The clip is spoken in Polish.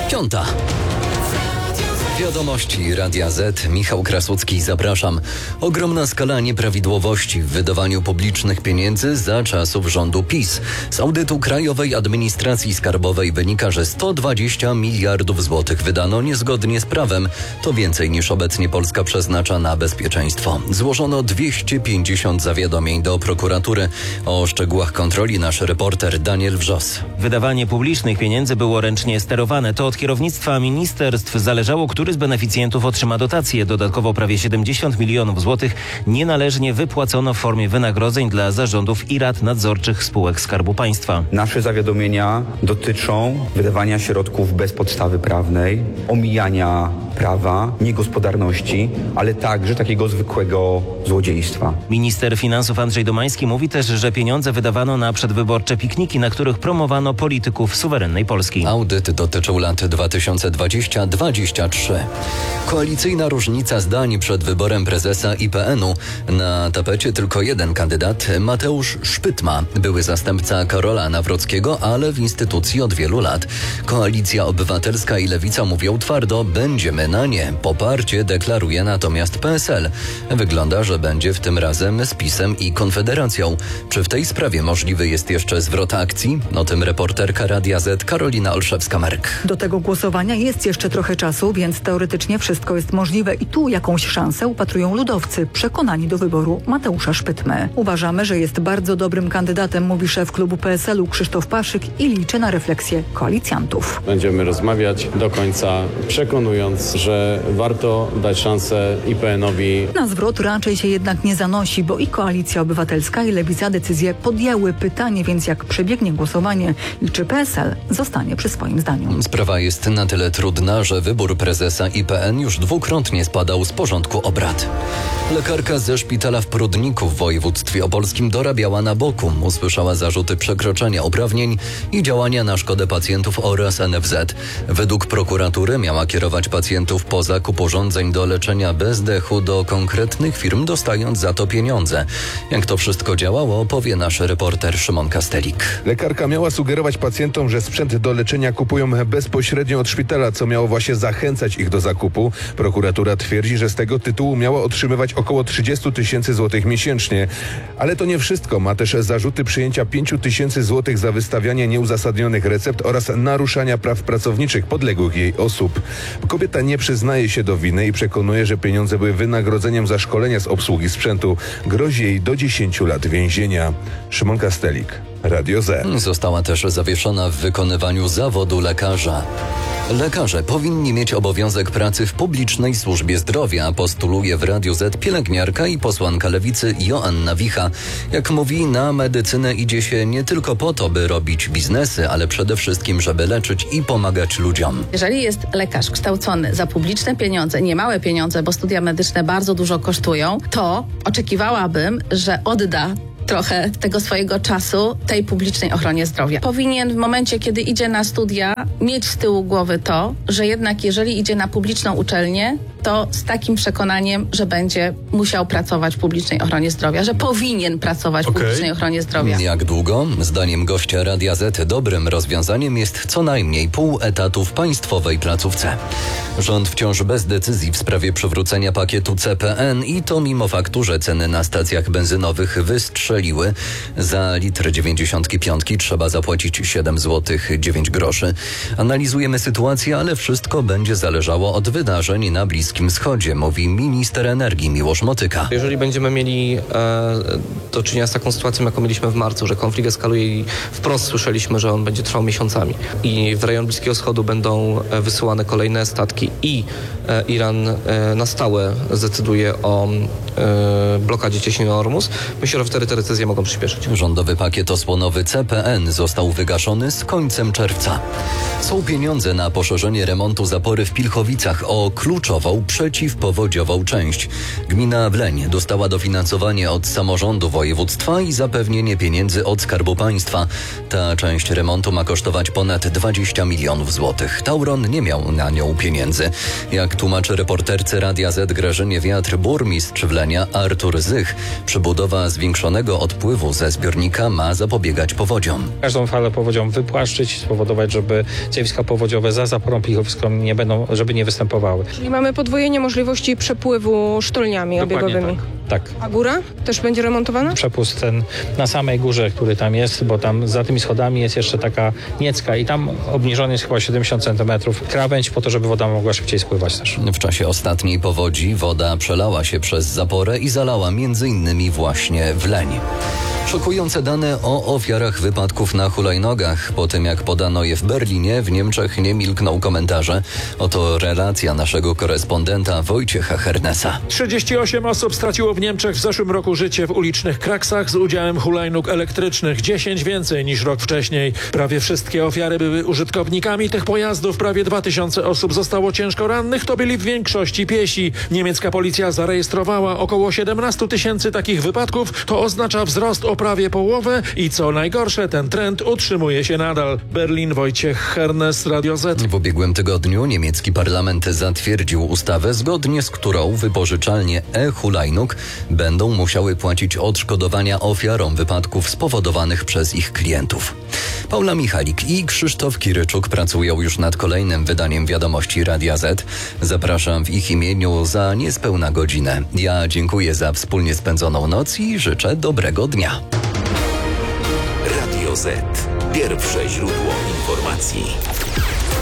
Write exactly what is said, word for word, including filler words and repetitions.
Piąta. Wiadomości Radia Z. Michał Krasucki, zapraszam. Ogromna skala nieprawidłowości w wydawaniu publicznych pieniędzy za czasów rządu PiS. Z audytu Krajowej Administracji Skarbowej wynika, że sto dwadzieścia miliardów złotych wydano niezgodnie z prawem. To więcej niż obecnie Polska przeznacza na bezpieczeństwo. Złożono dwieście pięćdziesiąt zawiadomień do prokuratury. O szczegółach kontroli nasz reporter Daniel Wrzos. Wydawanie publicznych pieniędzy było ręcznie sterowane. To od kierownictwa ministerstw zależało, który z beneficjentów otrzyma dotację. Dodatkowo prawie siedemdziesiąt milionów złotych nienależnie wypłacono w formie wynagrodzeń dla zarządów i rad nadzorczych spółek Skarbu Państwa. Nasze zawiadomienia dotyczą wydawania środków bez podstawy prawnej, omijania prawa, niegospodarności, ale także takiego zwykłego złodziejstwa. Minister finansów Andrzej Domański mówi też, że pieniądze wydawano na przedwyborcze pikniki, na których promowano polityków suwerennej Polski. Audyt dotyczył lat dwa tysiące dwudziestego do dwudziestego trzeciego. Koalicyjna różnica zdań przed wyborem prezesa I P N-u. Na tapecie tylko jeden kandydat, Mateusz Szpytma, były zastępca Karola Nawrockiego, ale w instytucji od wielu lat. Koalicja Obywatelska i Lewica mówią twardo, będziemy na nie. Poparcie deklaruje natomiast P S L. Wygląda, że będzie w tym razem z PiS-em i Konfederacją. Czy w tej sprawie możliwy jest jeszcze zwrot akcji? O tym reporterka Radia Z Karolina Olszewska-Mark. Do tego głosowania jest jeszcze trochę czasu, więc teoretycznie wszystko jest możliwe i tu jakąś szansę upatrują ludowcy, przekonani do wyboru Mateusza Szpytmy. Uważamy, że jest bardzo dobrym kandydatem, mówi szef klubu P S L-u Krzysztof Paszyk i liczy na refleksję koalicjantów. Będziemy rozmawiać do końca, przekonując, że warto dać szansę I P N-owi. Na zwrot raczej się jednak nie zanosi, bo i Koalicja Obywatelska i Lewica decyzję podjęły. Pytanie więc, jak przebiegnie głosowanie i czy P S L zostanie przy swoim zdaniu. Sprawa jest na tyle trudna, że wybór prezesa I P N już dwukrotnie spadał z porządku obrad. Lekarka ze szpitala w Prudniku w województwie opolskim dorabiała na boku. Usłyszała zarzuty przekroczenia uprawnień i działania na szkodę pacjentów oraz N F Z. Według prokuratury miała kierować pacjentów po zakup urządzeń do leczenia bezdechu do konkretnych firm, dostając za to pieniądze. Jak to wszystko działało, powie nasz reporter Szymon Kastelik. Lekarka miała sugerować pacjentom, że sprzęt do leczenia kupują bezpośrednio od szpitala, co miało właśnie zachęcać ich do zakupu. Prokuratura twierdzi, że z tego tytułu miała otrzymywać około trzydzieści tysięcy złotych miesięcznie. Ale to nie wszystko. Ma też zarzuty przyjęcia pięć tysięcy złotych za wystawianie nieuzasadnionych recept oraz naruszania praw pracowniczych podległych jej osób. Kobieta nie przyznaje się do winy i przekonuje, że pieniądze były wynagrodzeniem za szkolenia z obsługi sprzętu. Grozi jej do dziesięciu lat więzienia. Szymon Kastelik, Radio Z. Została też zawieszona w wykonywaniu zawodu lekarza. Lekarze powinni mieć obowiązek pracy w publicznej służbie zdrowia, postuluje w Radiu Z pielęgniarka i posłanka Lewicy Joanna Wicha. Jak mówi, na medycynę idzie się nie tylko po to, by robić biznesy, ale przede wszystkim, żeby leczyć i pomagać ludziom. Jeżeli jest lekarz kształcony za publiczne pieniądze, niemałe pieniądze, bo studia medyczne bardzo dużo kosztują, to oczekiwałabym, że odda trochę tego swojego czasu tej publicznej ochronie zdrowia. Powinien w momencie, kiedy idzie na studia, mieć z tyłu głowy to, że jednak jeżeli idzie na publiczną uczelnię, to z takim przekonaniem, że będzie musiał pracować w publicznej ochronie zdrowia, że powinien pracować okay. w publicznej ochronie zdrowia. Jak długo? Zdaniem gościa Radia Z dobrym rozwiązaniem jest co najmniej pół etatu w państwowej placówce. Rząd wciąż bez decyzji w sprawie przywrócenia pakietu C P N i to mimo faktu, że ceny na stacjach benzynowych wystrzeliły. Za litr dziewięćdziesiątki piątki trzeba zapłacić siedem złotych dziewięć groszy. Analizujemy sytuację, ale wszystko będzie zależało od wydarzeń na Bliskim Wschodzie, mówi minister energii Miłosz Motyka. Jeżeli będziemy mieli e, do czynienia z taką sytuacją, jaką mieliśmy w marcu, że konflikt eskaluje i wprost słyszeliśmy, że on będzie trwał miesiącami i w rejon Bliskiego Wschodu będą e, wysyłane kolejne statki i e, Iran e, na stałe zdecyduje o e, blokadzie cieśniny Ormus, myślę, że wtedy te decyzje mogą przyspieszyć. Rządowy pakiet osłonowy C P N został wygaszony z końcem czerwca. Są pieniądze na poszerzenie remontu zapory w Pilchowicach o kluczową przeciwpowodziową część. Gmina Wleń dostała dofinansowanie od samorządu województwa i zapewnienie pieniędzy od Skarbu Państwa. Ta część remontu ma kosztować ponad dwadzieścia milionów złotych. Tauron nie miał na nią pieniędzy. Jak tłumaczy reporterce Radia Z Grażynie Wiatr burmistrz Wlenia Artur Zych, przebudowa zwiększonego odpływu ze zbiornika ma zapobiegać powodziom. Każdą falę powodzią wypłaszczyć, spowodować, żeby zjawiska powodziowe za zaporą pichowską nie będą, żeby nie występowały. Czyli mamy podwojenie możliwości przepływu sztolniami Dokładnie obiegowymi. Tak, tak. A góra też będzie remontowana? Przepust ten na samej górze, który tam jest, bo tam za tymi schodami jest jeszcze taka niecka i tam obniżony jest chyba siedemdziesiąt centymetrów krawędź po to, żeby woda mogła szybciej spływać też. W czasie ostatniej powodzi woda przelała się przez zaporę i zalała między innymi właśnie Wleń. Szokujące dane o ofiarach wypadków na hulajnogach. Po tym, jak podano je w Berlinie, w Niemczech nie milkną komentarze. Oto relacja naszego korespondenta Wojciecha Hernesa. trzydzieści osiem osób straciło w Niemczech w zeszłym roku życie w ulicznych kraksach z udziałem hulajnóg elektrycznych. dziesięć więcej niż rok wcześniej. Prawie wszystkie ofiary były użytkownikami tych pojazdów. Prawie dwa tysiące osób zostało ciężko rannych. To byli w większości piesi. Niemiecka policja zarejestrowała około siedemnaście tysięcy takich wypadków. To oznacza wzrost o prawie połowę i co najgorsze, ten trend utrzymuje się nadal. Berlin, Wojciech Hernes, Radio Z. W ubiegłym tygodniu niemiecki parlament zatwierdził ustawę, zgodnie z którą wypożyczalnie e-hulajnóg będą musiały płacić odszkodowania ofiarom wypadków spowodowanych przez ich klientów. Paula Michalik i Krzysztof Kiryczuk pracują już nad kolejnym wydaniem Wiadomości Radia Z. Zapraszam w ich imieniu za niespełna godzinę. Ja dziękuję za wspólnie spędzoną noc i życzę dobrego dnia. Radio Z. Pierwsze źródło informacji.